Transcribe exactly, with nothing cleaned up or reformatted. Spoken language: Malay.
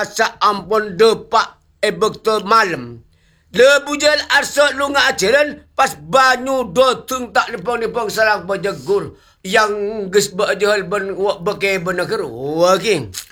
sa ampun depak e betul malam. Le bujal arsok lunga ajaran pas banyu dotung tak nipong-nipong salah bajagur yang ges bajal ben wak beke benaker. Waking.